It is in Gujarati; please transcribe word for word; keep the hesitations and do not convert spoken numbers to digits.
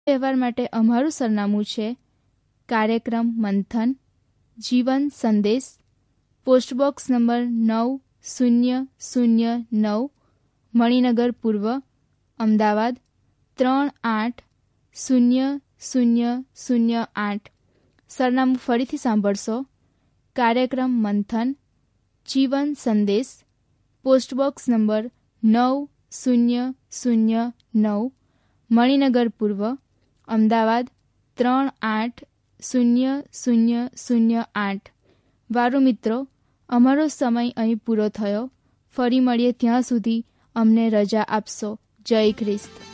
વ્યવહાર માટે અમારું સરનામું છે કાર્યક્રમ મંથન, જીવન સંદેશ, પોસ્ટબોક્સ નંબર નવ શૂન્ય શૂન્ય નવ, મણિનગર પૂર્વ, અમદાવાદ ત્રણ આઠ શૂન્ય શૂન્ય શૂન્ય આઠ. સરનામું ફરીથી સાંભળશો. કાર્યક્રમ મંથન, જીવન સંદેશ, પોસ્ટબોક્સ નંબર નવ શૂન્ય શૂન્ય નવ, મણિનગર પૂર્વ, અમદાવાદ ત્રણ આઠ શૂન્ય શૂન્ય શૂન્ય આઠ. વારું મિત્રો, અમારો સમય અહીં પૂરો થયો. ફરી મળીએ ત્યાં સુધી અમને રજા આપશો. જય ખ્રિસ્ત.